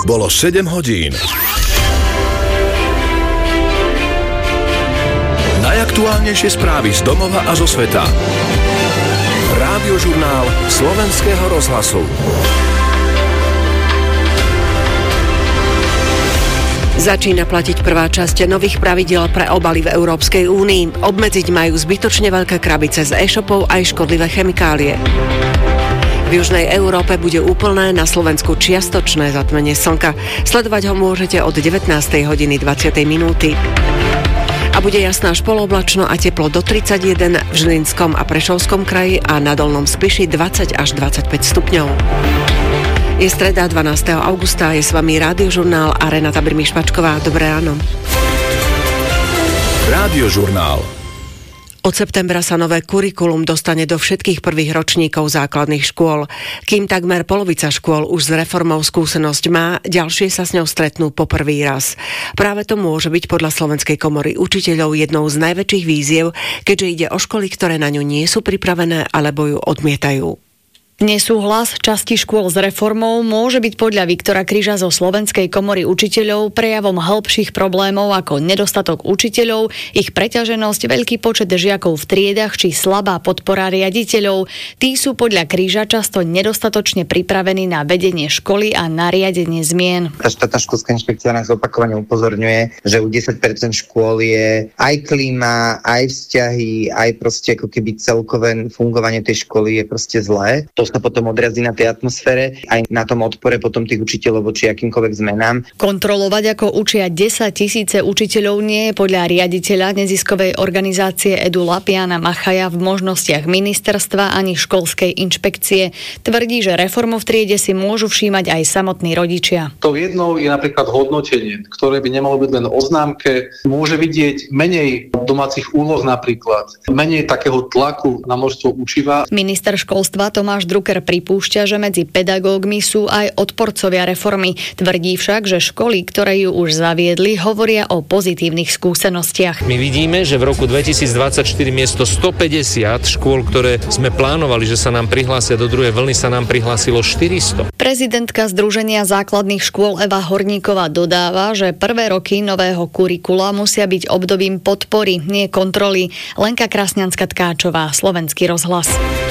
Bolo 7 hodín. Najaktuálnejšie správy z domova a zo sveta. Rádiožurnál Slovenského rozhlasu. Začína platiť prvá časť nových pravidiel pre obaly v Európskej únii. Obmedziť majú zbytočne veľké krabice z e-shopov aj škodlivé chemikálie. V južnej Európe bude úplné, na Slovensku čiastočné zatmenie slnka. Sledovať ho môžete od 19:20 minúty. A bude jasná až polooblačno a teplo do 31 v Žilinskom a Prešovskom kraji a na Dolnom Spiši 20 až 25 stupňov. Je streda 12. augusta, je s vami Rádiožurnál a Renata Brmiš-Pačková. Dobré ráno. Rádiožurnál. Od septembra sa nové kurikulum dostane do všetkých prvých ročníkov základných škôl. Kým takmer polovica škôl už s reformou skúsenosť má, ďalšie sa s ňou stretnú po prvý raz. Práve to môže byť podľa Slovenskej komory učiteľov jednou z najväčších výziev, keďže ide o školy, ktoré na ňu nie sú pripravené alebo ju odmietajú. Nesúhlas časti škôl s reformou môže byť podľa Viktora Kryža zo Slovenskej komory učiteľov prejavom hĺbších problémov ako nedostatok učiteľov, ich preťaženosť, veľký počet žiakov v triedach či slabá podpora riaditeľov. Tí sú podľa Kryža často nedostatočne pripravení na vedenie školy a na riadenie zmien. Tá štátna školská inšpekcia nás opakovane upozorňuje, že u 10% škôl je aj klíma, aj vzťahy, aj proste ako keby celkové fungovanie tej školy je proste zlé. To sa potom odrazí na tej atmosfére, aj na tom odpore potom tých učiteľov voči akýmkoľvek zmenám. Kontrolovať, ako učia 10 000 učiteľov, nie je podľa riaditeľa neziskovej organizácie EduLab Jána Machaja v možnostiach ministerstva ani školskej inšpekcie. Tvrdí, že reformu v triede si môžu všímať aj samotní rodičia. To jednou je napríklad hodnotenie, ktoré by nemalo byť len o známke. Môže vidieť menej domácich úloh napríklad, menej takého tlaku na množstvo učiva. Minister školstva Tomáš Drucker pripúšťa, že medzi pedagógmi sú aj odporcovia reformy. Tvrdí však, že školy, ktoré ju už zaviedli, hovoria o pozitívnych skúsenostiach. My vidíme, že v roku 2024 miesto 150 škôl, ktoré sme plánovali, že sa nám prihlásia do druhej vlny, sa nám prihlásilo 400. Prezidentka Združenia základných škôl Eva Horníková dodáva, že prvé roky nového kurikula musia byť obdobím podpory, nie kontroly. Lenka Krasňanská-Tkáčová, Slovenský rozhlas.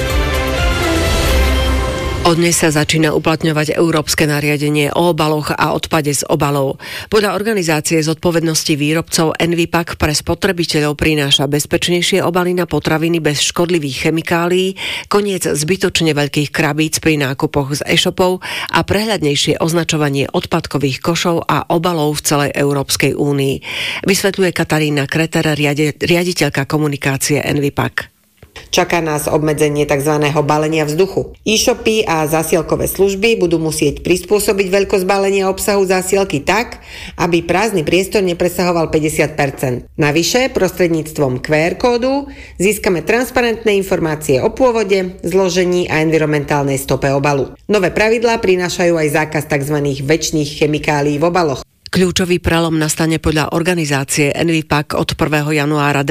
Od dnes sa začína uplatňovať európske nariadenie o obaloch a odpade z obalov. Podľa organizácie zodpovednosti výrobcov Envipak pre spotrebiteľov prináša bezpečnejšie obaly na potraviny bez škodlivých chemikálií, koniec zbytočne veľkých krabíc pri nákupoch z e-shopov a prehľadnejšie označovanie odpadkových košov a obalov v celej Európskej únii. Vysvetľuje Katarína Kreter, riaditeľka komunikácie Envipak. Čaká nás obmedzenie tzv. Balenia vzduchu. E-shopy a zásielkové služby budú musieť prispôsobiť veľkosť balenia obsahu zásielky tak, aby prázdny priestor nepresahoval 50%. Navyše, prostredníctvom QR kódu získame transparentné informácie o pôvode, zložení a environmentálnej stope obalu. Nové pravidlá prinášajú aj zákaz tzv. Večných chemikálií v obaloch. Kľúčový prelom nastane podľa organizácie Envipak od 1. januára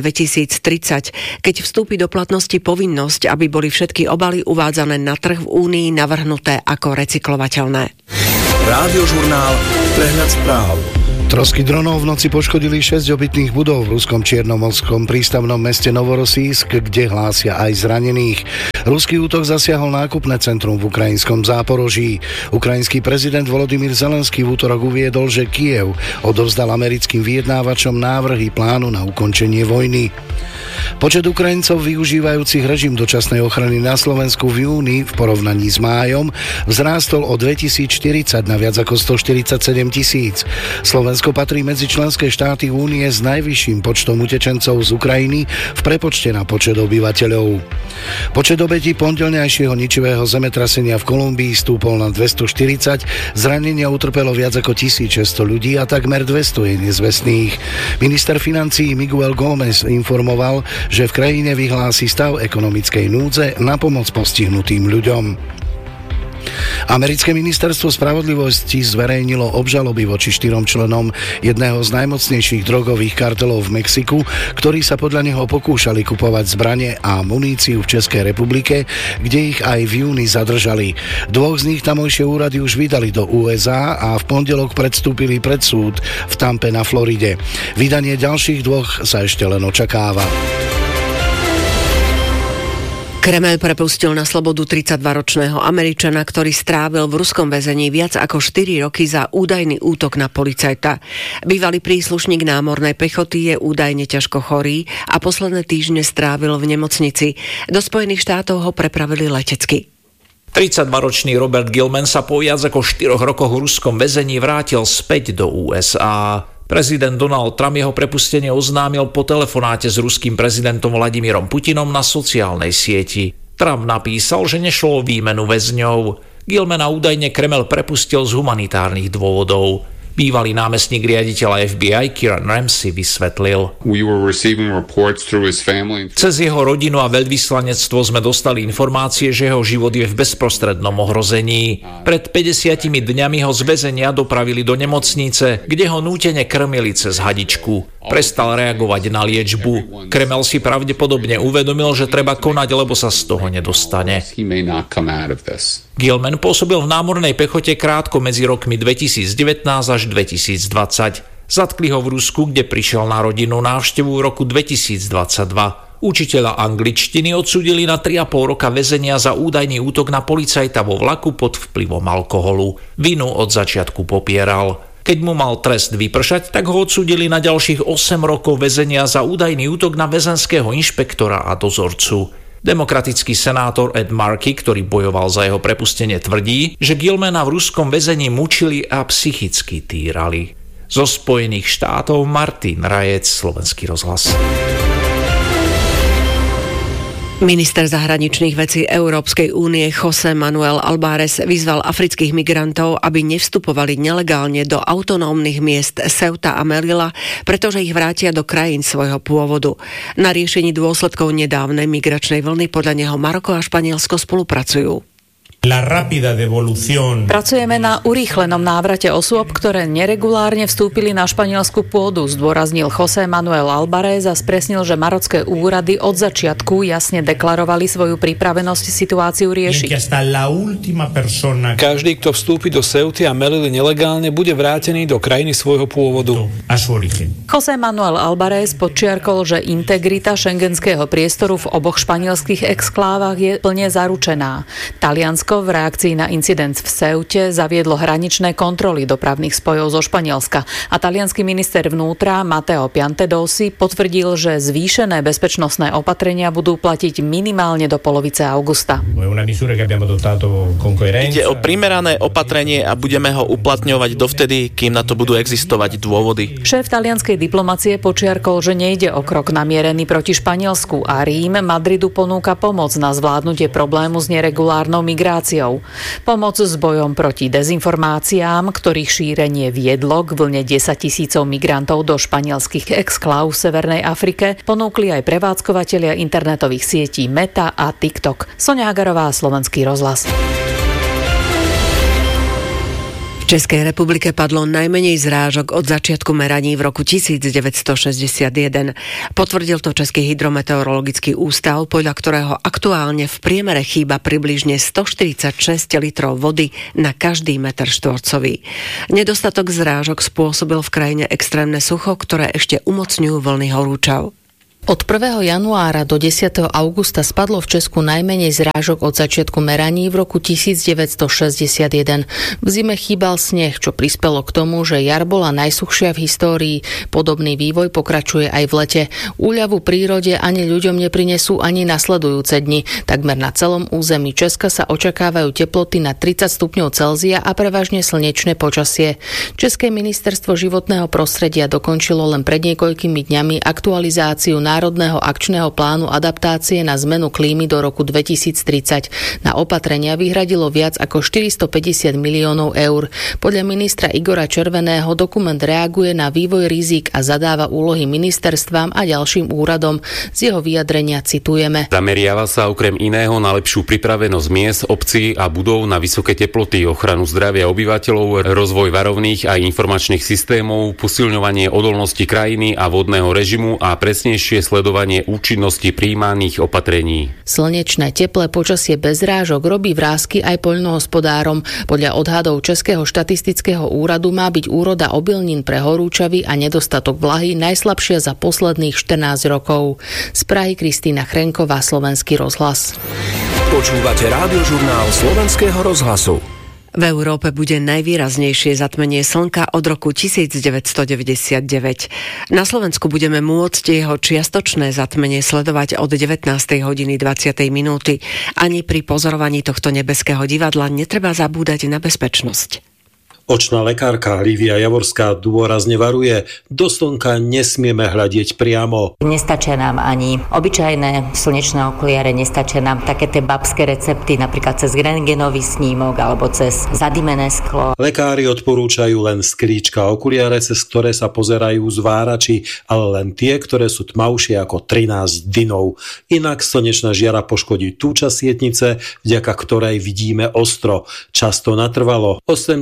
2030, keď vstúpi do platnosti povinnosť, aby boli všetky obaly uvádzané na trh v Únii navrhnuté ako recyklovateľné. Rádiožurnál, prehľad správ. Trosky dronov v noci poškodili 6 obytných budov v ruskom čiernomorskom prístavnom meste Novorosísk, kde hlásia aj zranených. Ruský útok zasiahol nákupné centrum v ukrajinskom Záporoží. Ukrajinský prezident Volodymyr Zelenský v útorok uviedol, že Kyjev odovzdal americkým vyjednávačom návrhy plánu na ukončenie vojny. Počet Ukrajincov využívajúcich režim dočasnej ochrany na Slovensku v júni v porovnaní s májom vzrástol o 2040 na viac ako 147 000. Slovensko patrí medzi členské štáty únie s najvyšším počtom utečencov z Ukrajiny v prepočte na počet obyvateľov. Počet obetí pondelňajšieho ničivého zemetrasenia v Kolumbii stúpol na 240, zranenia utrpelo viac ako 1600 ľudí a takmer 200 je nezvestných. Minister financií Miguel Gómez informoval, že v krajine vyhlási stav ekonomickej núdze na pomoc postihnutým ľuďom. Americké ministerstvo spravodlivosti zverejnilo obžaloby voči 4 členom jedného z najmocnejších drogových kartelov v Mexiku, ktorí sa podľa neho pokúšali kupovať zbrane a muníciu v Českej republike, kde ich aj v júni zadržali. 2 z nich tamojšie úrady už vydali do USA a v pondelok predstúpili pred súd v Tampe na Floride. Vydanie ďalších 2 sa ešte len očakáva. Kremeľ prepustil na slobodu 32-ročného Američana, ktorý strávil v ruskom väzení viac ako 4 roky za údajný útok na policajta. Bývalý príslušník námornej pechoty je údajne ťažko chorý a posledné týždne strávil v nemocnici. Do Spojených štátov ho prepravili letecky. 32-ročný Robert Gilman sa po viac ako 4 rokoch v ruskom väzení vrátil späť do USA. Prezident Donald Trump jeho prepustenie oznámil po telefonáte s ruským prezidentom Vladimírom Putinom na sociálnej sieti. Trump napísal, že nešlo o výmenu väzňov. Gilmana údajne Kreml prepustil z humanitárnych dôvodov. Bývalý námestník riaditeľa FBI Kieran Ramsey vysvetlil. Cez jeho rodinu a veľvyslanectvo sme dostali informácie, že jeho život je v bezprostrednom ohrození. Pred 50 dňami ho z väzenia dopravili do nemocnice, kde ho nútene krmili cez hadičku. Prestal reagovať na liečbu. Kreml si pravdepodobne uvedomil, že treba konať, lebo sa z toho nedostane. Gilman pôsobil v námornej pechote krátko medzi rokmi 2019 až 2020. Zatkli ho v Rusku, kde prišiel na rodinnú návštevu v roku 2022. Učiteľa angličtiny odsúdili na 3,5 roka väzenia za údajný útok na policajta vo vlaku pod vplyvom alkoholu. Vinu od začiatku popieral. Keď mu mal trest vypršať, tak ho odsúdili na ďalších 8 rokov väzenia za údajný útok na väzenského inšpektora a dozorcu. Demokratický senátor Ed Markey, ktorý bojoval za jeho prepustenie, tvrdí, že Gilmana v ruskom väzení mučili a psychicky týrali. Zo Spojených štátov Martin Rajec, Slovenský rozhlas. Minister zahraničných vecí Európskej únie José Manuel Albares vyzval afrických migrantov, aby nevstupovali nelegálne do autonómnych miest Ceuta a Melilla, pretože ich vrátia do krajín svojho pôvodu. Na riešení dôsledkov nedávnej migračnej vlny podľa neho Maroko a Španielsko spolupracujú. Pracujeme na urýchlenom návrate osôb, ktoré neregulárne vstúpili na španielsku pôdu, zdôraznil José Manuel Albares a spresnil, že marocké úrady od začiatku jasne deklarovali svoju pripravenosť situáciu riešiť. Každý, kto vstúpi do Ceuty a Melily nelegálne, bude vrátený do krajiny svojho pôvodu. José Manuel Albares podčiarkol, že integrita šengenského priestoru v oboch španielských exklávach je plne zaručená. Taliansko v reakcii na incident v Ceute zaviedlo hraničné kontroly dopravných spojov zo Španielska a taliansky minister vnútra Matteo Piantedosi potvrdil, že zvýšené bezpečnostné opatrenia budú platiť minimálne do polovice augusta. Ide o primerané opatrenie a budeme ho uplatňovať dovtedy, kým na to budú existovať dôvody. Šéf talianskej diplomacie počiarkol, že nejde o krok namierený proti Španielsku a Rím Madridu ponúka pomoc na zvládnutie problému s neregulárnou migráciou. Pomoc s bojom proti dezinformáciám, ktorých šírenie viedlo k vlne 10 000 migrantov do španielských exkláv v Severnej Afrike, ponúkli aj prevádzkovatelia internetových sietí Meta a TikTok. Soňa Hagarová, Slovenský rozhlas. V Českej republike padlo najmenej zrážok od začiatku meraní v roku 1961. Potvrdil to Český hydrometeorologický ústav, podľa ktorého aktuálne v priemere chýba približne 146 litrov vody na každý meter štvorcový. Nedostatok zrážok spôsobil v krajine extrémne sucho, ktoré ešte umocňujú vlny horúčav. Od 1. januára do 10. augusta spadlo v Česku najmenej zrážok od začiatku meraní v roku 1961. V zime chýbal sneh, čo prispelo k tomu, že jar bola najsuchšia v histórii. Podobný vývoj pokračuje aj v lete. Úľavu prírode ani ľuďom neprinesú ani nasledujúce dni. Takmer na celom území Česka sa očakávajú teploty na 30 stupňov Celzia a prevažne slnečné počasie. České ministerstvo životného prostredia dokončilo len pred niekoľkými dňami aktualizáciu Národného akčného plánu adaptácie na zmenu klímy do roku 2030. Na opatrenia vyhradilo viac ako 450 miliónov eur. Podľa ministra Igora Červeného dokument reaguje na vývoj rizík a zadáva úlohy ministerstvám a ďalším úradom. Z jeho vyjadrenia citujeme. Zameriava sa okrem iného na lepšiu pripravenosť miest, obcí a budov na vysoké teploty, ochranu zdravia obyvateľov, rozvoj varovných a informačných systémov, posilňovanie odolnosti krajiny a vodného režimu a presnejšie sledovanie účinnosti prijímaných opatrení. Slnečné teplé počasie bez rážok robí vrásky aj poľnohospodárom. Podľa odhadov Českého štatistického úradu má byť úroda obilnín pre horúčavy a nedostatok vlahy najslabšia za posledných 14 rokov. Z Prahy Kristýna Chrenková, Slovenský rozhlas. Počúvate Rádiožurnál Slovenského rozhlasu. V Európe bude najvýraznejšie zatmenie slnka od roku 1999. Na Slovensku budeme môcť jeho čiastočné zatmenie sledovať od 19. hodiny 20. minúty. Ani pri pozorovaní tohto nebeského divadla netreba zabúdať na bezpečnosť. Očná lekárka Lívia Javorská dôrazne varuje, do slnka nesmieme hľadiť priamo. Nestačia nám ani obyčajné slnečné okuliare, nestačia nám také tie babské recepty, napríklad cez rentgenový snímok alebo cez zadimené sklo. Lekári odporúčajú len sklíčka okuliare, cez ktoré sa pozerajú zvárači, ale len tie, ktoré sú tmavšie ako 13 dynov. Inak slnečná žiara poškodí tú časť sietnice, vďaka ktorej vidíme ostro, často natrvalo.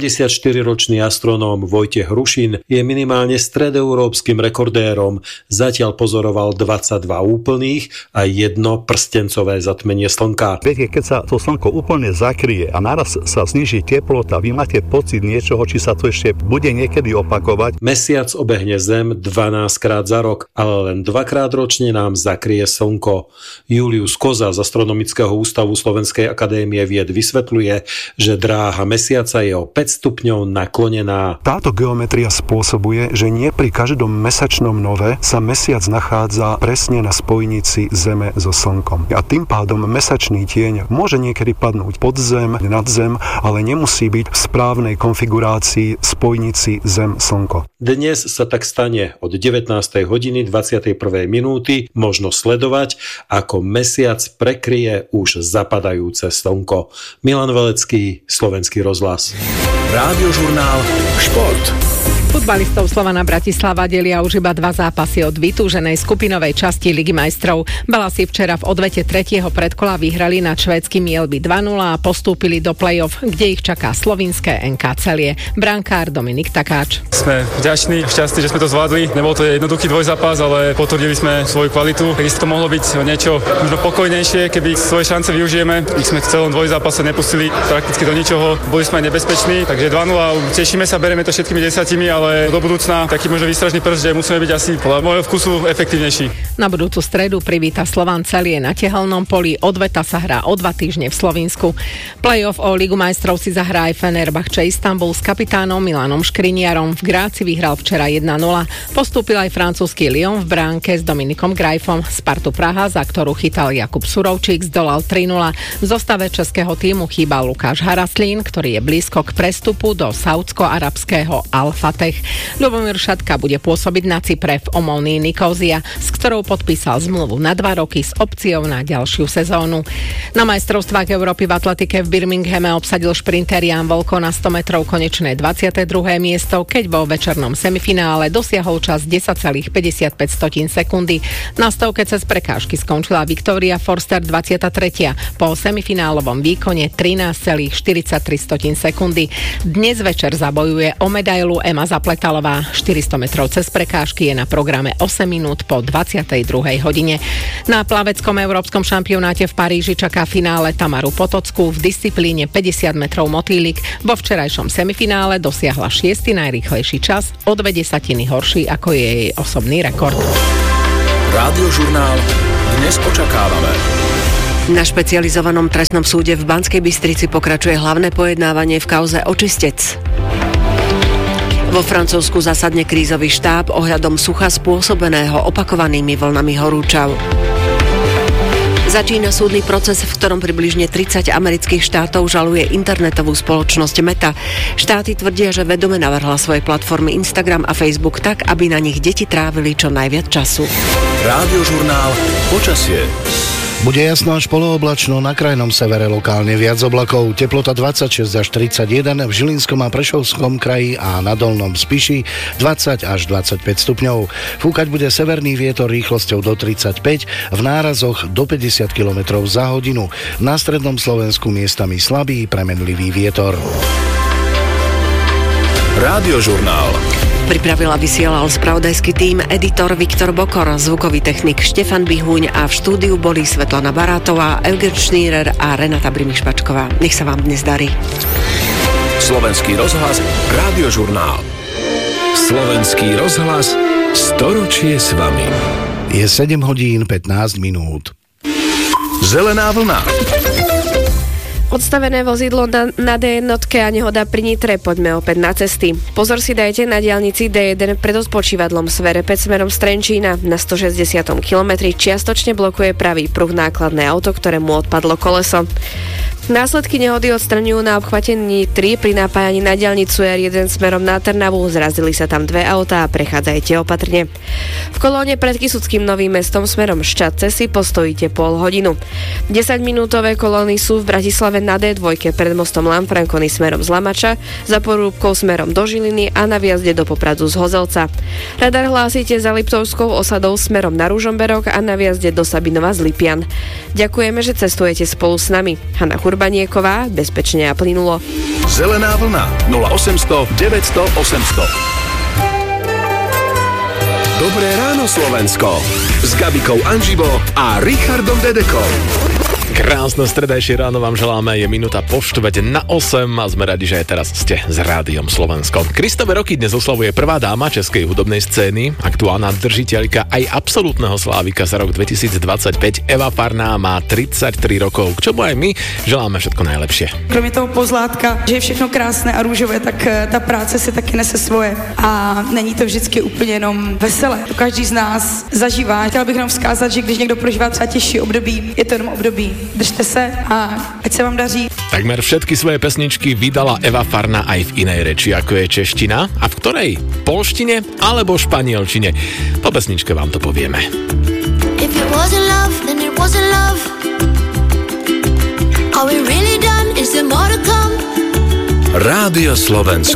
84-ročný astronóm Vojtech Hrušin je minimálne stredoeurópskym rekordérom. Zatiaľ pozoroval 22 úplných a 1 prstencové zatmenie slnka. Viete, keď sa to slnko úplne zakrie a naraz sa zníži teplota, vy máte pocit niečoho, či sa to ešte bude niekedy opakovať. Mesiac obehne Zem 12 krát za rok, ale len 2-krát ročne nám zakrie slnko. Julius Koza z Astronomického ústavu Slovenskej akadémie vied vysvetľuje, že dráha mesiaca je o 5 stupňov naklonená. Táto geometria spôsobuje, že nie pri každom mesačnom nove sa mesiac nachádza presne na spojnici Zeme so Slnkom. A tým pádom mesačný tieň môže niekedy padnúť pod Zem, nad Zem, ale nemusí byť v správnej konfigurácii spojnici Zem-Slnko. Dnes sa tak stane od 19. hodiny 21. minúty. Možno sledovať, ako mesiac prekryje už zapadajúce slnko. Milan Velecký, Slovenský rozhlas. Rádiožurnál Šport. Futbalistov Slovana Bratislava delia už iba 2 zápasy od vytúženej skupinovej časti Ligy majstrov. Balasi včera v odvete 3. predkola vyhrali nad švédskym Mjällby 2-0 a postúpili do play-off, kde ich čaká slovinské NK Celie. Brankár Dominik Takáč. Sme vďační, šťastní, že sme to zvládli. Nebol to jednoduchý dvojzápas, ale potvrdili sme svoju kvalitu. Takisto to mohlo byť niečo možno pokojnejšie, keby svoje šance využijeme. Ich sme v celom dvojzápase nepustili prakticky do ničoho. Boli sme nebezpeční, takže 2-0. Tešíme sa, bereme to všetkými 10, ale do budúcna taký možno výstražný prst, že musíme byť asi podľa môjho vkusu efektívnejší. Na budúcu stredu privíta Slovan Celie na Tehelnom poli. Odveta sa hrá o 2 týždne v Slovinsku. Playoff o Ligu majstrov si zahrá aj Fenerbahče Istanbul s kapitánom Milanom Škriniarom. V Gráci vyhral včera 1-0. Postúpil aj francúzsky Lyon v bránke s Dominikom Grajfom. Spartu Praha, za ktorú chytal Jakub Surovčík, zdolal 3-0. V zostave českého tímu chýbal Lukáš Haraslín, ktorý je blízko k prestupu do saúdsko-arabského Al-Fateh. Ľubomír Šatka bude pôsobiť na Cypre v Omonii Nikózia, s ktorou podpísal zmluvu na 2 roky s opciou na ďalšiu sezónu. Na majstrovstvách Európy v atletike v Birminghame obsadil šprinter Jan Volko na 100 metrov konečné 22. miesto, keď vo večernom semifinále dosiahol čas 10,55 sekundy. Na stovke cez prekážky skončila Viktória Forster 23. po semifinálovom výkone 13,43 sekundy. Dnes večer zabojuje o medailu Ema Zapletalová. 400 metrov cez prekážky je na programe 8 minút po 22. hodine. Na plaveckom európskom šampionáte v Paríži čaká finále Tamaru Potocku v disciplíne 50 metrov motýlik. Vo včerajšom semifinále dosiahla 6. najrýchlejší čas, o 2 desatiny horší ako je jej osobný rekord. Rádiožurnál dnes očakávame. Na špecializovanom trestnom súde v Banskej Bystrici pokračuje hlavné pojednávanie v kauze Očistec. Vo Francúzsku zasadne krízový štáb ohľadom sucha spôsobeného opakovanými vlnami horúčav. Začína súdny proces, v ktorom približne 30 amerických štátov žaluje internetovú spoločnosť Meta. Štáty tvrdia, že vedome navrhla svoje platformy Instagram a Facebook tak, aby na nich deti trávili čo najviac času. Rádiožurnál Počasie. Bude jasno až polooblačno, na krajnom severe lokálne viac oblakov. Teplota 26 až 31, v Žilinskom a Prešovskom kraji a na Dolnom Spiši 20 až 25 stupňov. Fúkať bude severný vietor rýchlosťou do 35, v nárazoch do 50 km za hodinu. Na strednom Slovensku miestami slabý premenlivý vietor. Rádiožurnál. Pripravila vysielal spravodajský tím, editor Viktor Bokor, zvukový technik Štefan Bihuň a v štúdiu boli Svetlana Barátová, Eugen Šnírer a Renata Brimišpačková. Nech sa vám dnes darí. Slovenský rozhlas, Rádiožurnál. Slovenský rozhlas, storočie s vami. Je 7 hodín 15 minút. Zelená vlna. Odstavené vozidlo na D1 a nehoda pri Nitre. Poďme opäť na cesty. Pozor si dajte na diaľnici D1 pred odpočívadlom Svere 5 smerom z Trenčína. Na 160. kilometri čiastočne blokuje pravý pruh nákladné auto, ktorému odpadlo koleso. Následky nehody odstraňujú na obchvate Nitry pri napájaní na diaľnicu R1 smerom na Trnavu. Zrazili sa tam dve autá a prechádzajte opatrne. V kolóne pred Kysuckým Novým Mestom smerom Šťadce si postojíte pol hodinu. 10-minútové kolóny sú v Bratislave na D2 pred mostom Lanfranconi smerom z Lamača, za Porúbkou smerom do Žiliny a na viazde do Popradu z Hozelca. Radar hlásite za Liptovskou osadou smerom na Ružomberok a na viazde do Sabinova z Lipian. Ďakujeme, že cestujete spolu s nami. Hanna Urbanieková, bezpečne a plynulo. Zelená vlna 0800 900 800. Dobré ráno Slovensko s Gabikou Anžibo a Richardom Dedekom. Krásne stredajšie ráno vám želáme, je minúta po 7:08 a sme radi, že aj teraz ste s Rádiom Slovensko. Kristové roky dnes oslavuje prvá dáma českej hudobnej scény, aktuálna držiteľka aj absolútneho slávika za rok 2025. Eva Farná má 33 rokov, k čomu aj my želáme všetko najlepšie. Kromě toho pozlátka, že je všechno krásné a růžové, tak ta práce si taky nese svoje a není to vždycky úplně jenom veselé. To každý z nás zažívá. Chtěla bych jenom vzkázat, že když někdo prožívá třeba těžší období, je to jenom období. Držte se a ať sa vám daří. Takmer všetky svoje pesničky vydala Eva Farná aj v inej reči, ako je čeština, a v ktorej? Polštine alebo španielčine? Po pesničke vám to povieme. If it wasn't love, then it wasn't love. Are we really done? Is there more to come? Rádio Slovensko.